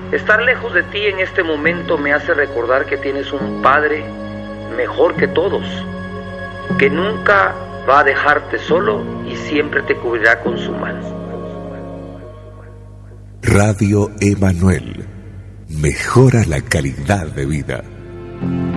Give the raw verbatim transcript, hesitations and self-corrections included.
Estar lejos de ti en este momento me hace recordar que tienes un Padre mejor que todos, que nunca va a dejarte solo y siempre te cubrirá con su mano. Radio Emanuel mejora la calidad de vida.